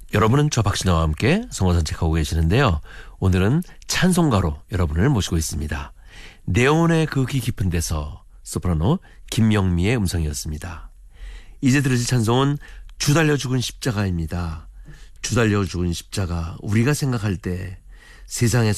여러분은 저 박신혜와 함께 성화 산책하고 계시는데요. 오늘은 찬송가로 여러분을 모시고 있습니다. 네온의 그 귀 깊은 데서 소프라노 김영미의 음성이었습니다. 이제 들으실 찬송은 주 달려 죽은 십자가입니다. 주 달려 죽은 십자가, 우리가 생각할 때 세상에